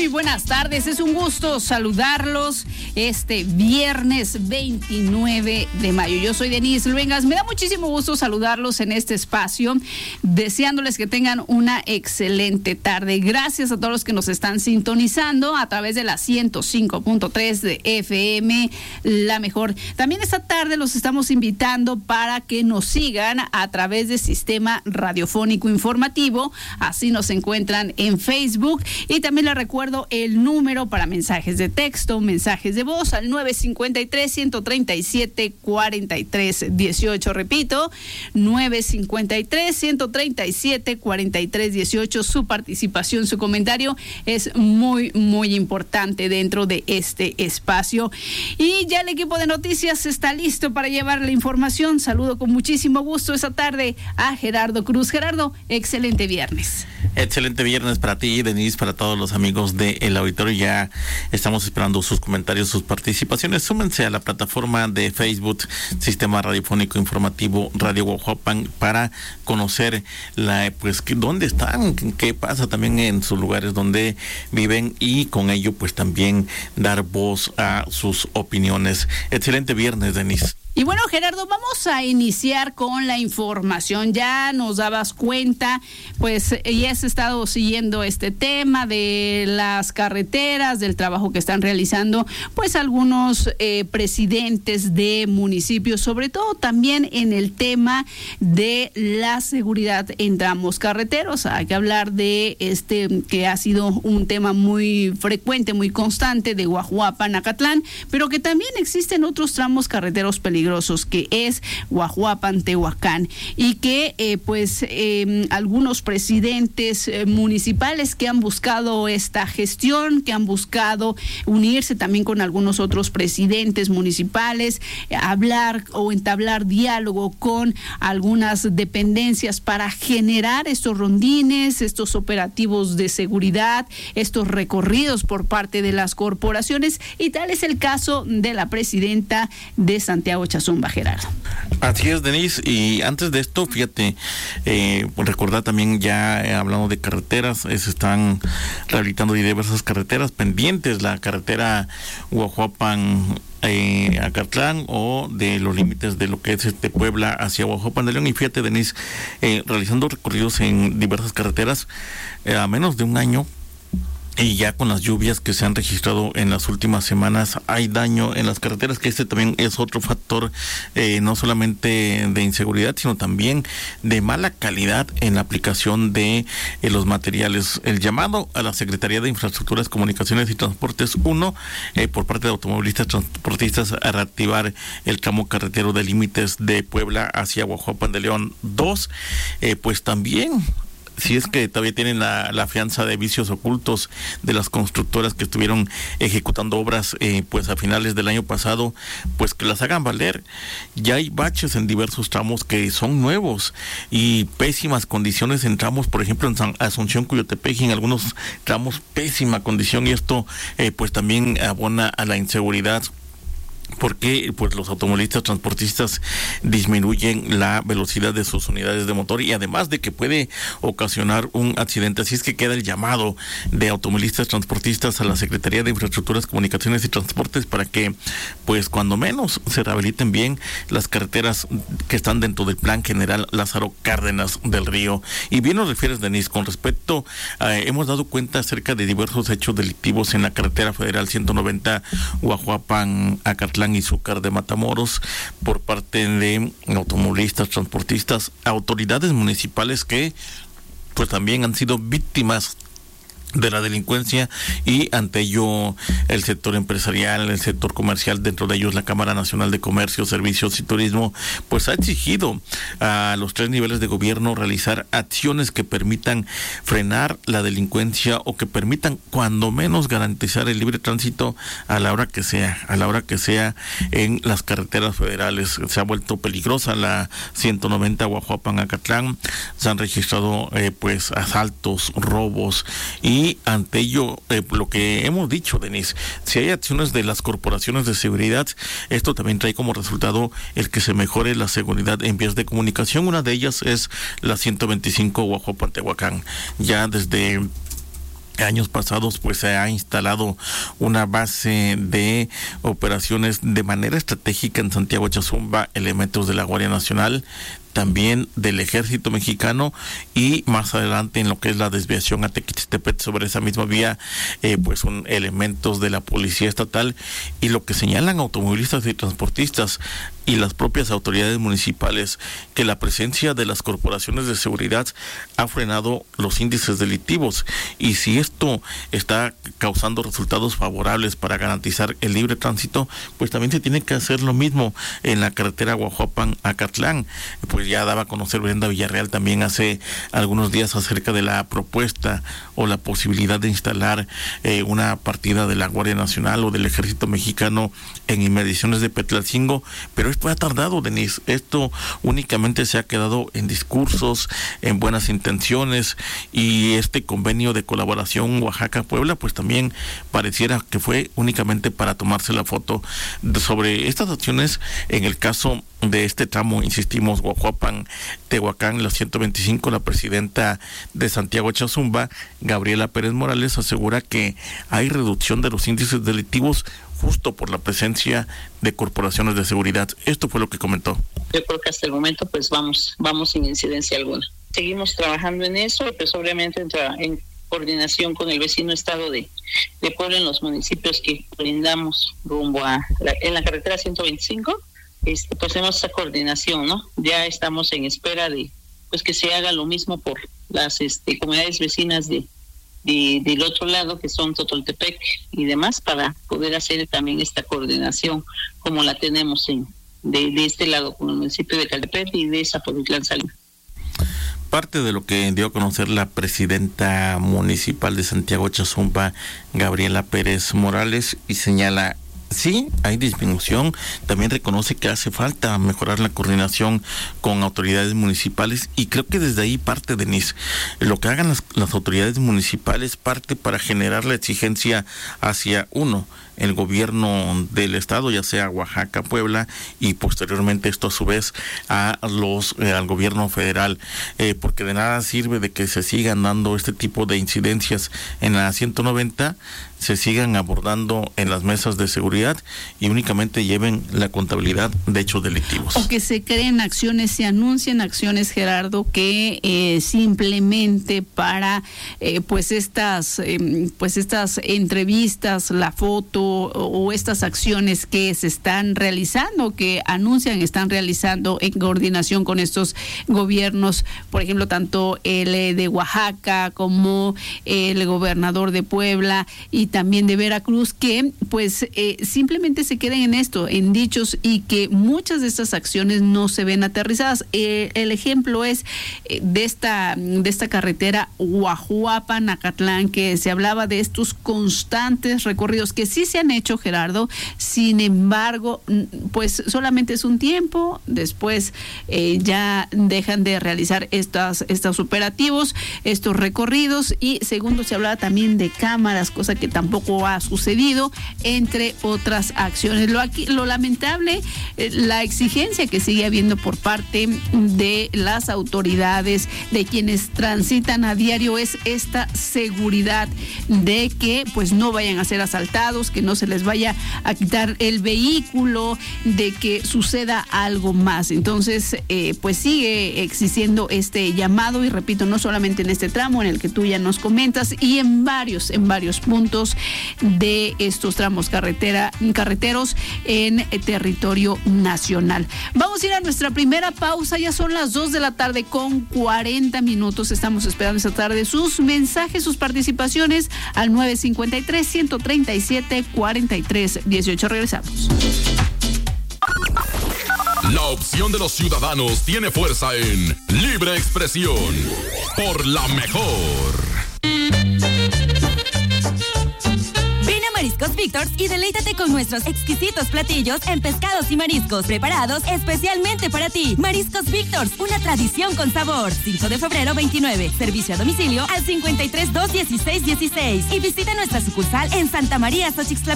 Muy buenas tardes, es un gusto saludarlos este viernes 29 de mayo. Yo soy Denise Luengas, me da muchísimo gusto saludarlos en este espacio, deseándoles que tengan una excelente tarde. Gracias a todos los que nos están sintonizando a través de la 105.3 de FM, la mejor. También esta tarde los estamos invitando para que nos sigan a través del Sistema Radiofónico Informativo, así nos encuentran en Facebook, y también les recuerdo el número para mensajes de texto, mensajes de voz al 953-137-4318. Repito, 953-137-4318. Su participación, su comentario es muy, muy importante dentro de este espacio. Y ya el equipo de noticias está listo para llevar la información. Saludo con muchísimo gusto esta tarde a Gerardo Cruz. Gerardo, excelente viernes. Excelente viernes para ti, Denise, para todos los amigos del auditorio. Ya estamos esperando sus comentarios, sus participaciones. Súmense a la plataforma de Facebook Sistema Radiofónico Informativo Radio Guajuapan para conocer dónde están, qué pasa también en sus lugares donde viven, y con ello pues también dar voz a sus opiniones. Excelente viernes, Denise. Y bueno, Gerardo, vamos a iniciar con la información. Ya nos dabas cuenta, pues ya has estado siguiendo este tema de las carreteras, del trabajo que están realizando, pues algunos presidentes de municipios, sobre todo también en el tema de la seguridad en tramos carreteros. Hay que hablar de que ha sido un tema muy frecuente, muy constante, de Guajuapan a Acatlán, pero que también existen otros tramos carreteros peligrosos, que es Guajuapan, Tehuacán, y que algunos presidentes municipales que han buscado esta gestión, que han buscado unirse también con algunos otros presidentes municipales, hablar o entablar diálogo con algunas dependencias para generar estos rondines, estos operativos de seguridad, estos recorridos por parte de las corporaciones, y tal es el caso de la presidenta de Santiago Chazumba, Gerardo. Así es, Denise, y antes de esto, fíjate, recordar también, ya hablando de carreteras, se están rehabilitando diversas carreteras pendientes, la carretera Guajuapan Acatlán, o de los límites de lo que es Puebla hacia Guajuapan de León. Y fíjate, Denise, realizando recorridos en diversas carreteras a menos de un año, y ya con las lluvias que se han registrado en las últimas semanas, hay daño en las carreteras, que también es otro factor, no solamente de inseguridad, sino también de mala calidad en la aplicación de los materiales. El llamado a la Secretaría de Infraestructuras, Comunicaciones y Transportes, por parte de automovilistas transportistas, a reactivar el tramo carretero de límites de Puebla hacia Guajuapan de León. 2, pues también, si es que todavía tienen la fianza de vicios ocultos de las constructoras que estuvieron ejecutando obras pues a finales del año pasado, pues que las hagan valer. Ya hay baches en diversos tramos que son nuevos y pésimas condiciones en tramos, por ejemplo en Asunción, Cuyotepec, en algunos tramos pésima condición, y esto pues también abona a la inseguridad, porque pues los automovilistas transportistas disminuyen la velocidad de sus unidades de motor, y además de que puede ocasionar un accidente. Así es que queda el llamado de automovilistas transportistas a la Secretaría de Infraestructuras, Comunicaciones y Transportes para que pues cuando menos se rehabiliten bien las carreteras que están dentro del Plan General Lázaro Cárdenas del Río. Y bien nos refieres, Denise, con respecto hemos dado cuenta acerca de diversos hechos delictivos en la carretera federal 190 Guajuapan Acatlán y Zúcar de Matamoros, por parte de automovilistas, transportistas, autoridades municipales que pues también han sido víctimas de la delincuencia, y ante ello el sector empresarial, el sector comercial, dentro de ellos la Cámara Nacional de Comercio, Servicios y Turismo, pues ha exigido a los 3 niveles de gobierno realizar acciones que permitan frenar la delincuencia, o que permitan cuando menos garantizar el libre tránsito a la hora que sea en las carreteras federales. Se ha vuelto peligrosa la 190 Guajuapan Acatlán, se han registrado pues asaltos, robos, y ante ello, lo que hemos dicho, Denise, si hay acciones de las corporaciones de seguridad, esto también trae como resultado el que se mejore la seguridad en vías de comunicación. Una de ellas es la 125 Guajuapan Tehuacán. Ya desde años pasados pues se ha instalado una base de operaciones de manera estratégica en Santiago Chazumba, elementos de la Guardia Nacional, también del Ejército Mexicano, y más adelante en lo que es la desviación a Tequixtepec sobre esa misma vía, pues son elementos de la Policía Estatal, y lo que señalan automovilistas y transportistas y las propias autoridades municipales, que la presencia de las corporaciones de seguridad ha frenado los índices delictivos, y si esto está causando resultados favorables para garantizar el libre tránsito, pues también se tiene que hacer lo mismo en la carretera Guajuapan-Acatlán. Pues ya daba a conocer Brenda Villarreal también hace algunos días acerca de la propuesta o la posibilidad de instalar una partida de la Guardia Nacional o del Ejército Mexicano en inmediaciones de Petlalcingo, pero esto ha tardado, Denise. Esto únicamente se ha quedado en discursos, en buenas intenciones, y este convenio de colaboración Oaxaca-Puebla pues también pareciera que fue únicamente para tomarse la foto. Sobre estas acciones, en el caso de este tramo, insistimos, Guajuapan-Tehuacán, la 125, la presidenta de Santiago Chazumba, Gabriela Pérez Morales, asegura que hay reducción de los índices delictivos justo por la presencia de corporaciones de seguridad. Esto fue lo que comentó. Yo creo que hasta el momento pues vamos sin incidencia alguna. Seguimos trabajando en eso, pues obviamente en coordinación con el vecino estado de Puebla, en los municipios que brindamos rumbo en la carretera 125. Pues tenemos esa coordinación, ¿no? Ya estamos en espera de pues que se haga lo mismo por las comunidades vecinas del otro lado, que son Totoltepec y demás, para poder hacer también esta coordinación como la tenemos de este lado con el municipio de Caltepec y de Zapotitlán Salinas. Parte de lo que dio a conocer la presidenta municipal de Santiago Chazumba, Gabriela Pérez Morales, y señala: sí, hay disminución. También reconoce que hace falta mejorar la coordinación con autoridades municipales, y creo que desde ahí parte, Denise. Lo que hagan las autoridades municipales parte para generar la exigencia hacia el gobierno del estado, ya sea Oaxaca, Puebla, y posteriormente esto a su vez al gobierno federal, porque de nada sirve de que se sigan dando este tipo de incidencias en la 190, se sigan abordando en las mesas de seguridad y únicamente lleven la contabilidad de hechos delictivos. O que se creen acciones, se anuncien acciones, Gerardo, que simplemente para pues estas entrevistas, la foto o estas acciones que se están realizando, que anuncian están realizando en coordinación con estos gobiernos, por ejemplo, tanto el de Oaxaca como el gobernador de Puebla y también de Veracruz, que pues simplemente se queden en esto, en dichos, y que muchas de estas acciones no se ven aterrizadas. El ejemplo es de esta carretera Guajuapan-Acatlán, que se hablaba de estos constantes recorridos que sí se han hecho, Gerardo. Sin embargo, pues solamente es un tiempo, después ya dejan de realizar estos operativos, estos recorridos, y segundo, se hablaba también de cámaras, cosa que tampoco ha sucedido, entre otras acciones. Lo lamentable, la exigencia que sigue habiendo por parte de las autoridades, de quienes transitan a diario, es esta seguridad de que pues no vayan a ser asaltados, que no se les vaya a quitar el vehículo, de que suceda algo más. Entonces, pues sigue existiendo este llamado, y repito, no solamente en este tramo en el que tú ya nos comentas, y en varios puntos de estos tramos carreteros en territorio nacional. Vamos a ir a nuestra primera pausa, ya son las 2:40 p.m. Estamos esperando esta tarde sus mensajes, sus participaciones al 953-137-4318. Regresamos. La opción de los ciudadanos tiene fuerza en Libre Expresión por la mejor. Mariscos Victor's y deleítate con nuestros exquisitos platillos en pescados y mariscos preparados especialmente para ti. Mariscos Victor's, una tradición con sabor. 5 de febrero 29. Servicio a domicilio al 53 216 16. Y visita nuestra sucursal en Santa María, Xochixtla.